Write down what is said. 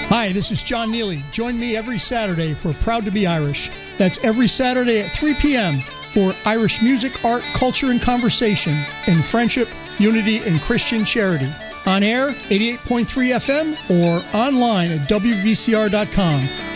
Hi, this is John Neely. Join me every Saturday for Proud to be Irish. That's every Saturday at 3 p.m. for Irish music, art, culture, and conversation in friendship, unity, and Christian charity. On air, 88.3 FM, or online at WVCR.com.